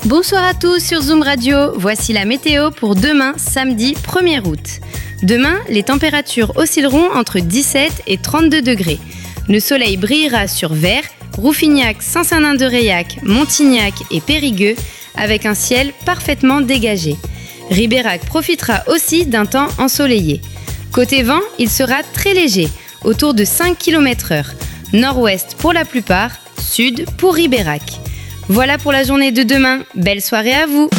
Bonsoir à tous sur Zoom Radio, voici la météo pour demain, samedi 1er août. Demain, les températures oscilleront entre 17 et 32 degrés. Le soleil brillera sur Vert, Rouffignac, Saint-Sanin-de-Réac, Montignac et Périgueux, avec un ciel parfaitement dégagé. Ribérac profitera aussi d'un temps ensoleillé. Côté vent, il sera très léger, autour de 5 km/h. Nord-ouest pour la plupart, sud pour Ribérac. Voilà pour la journée de demain. Belle soirée à vous!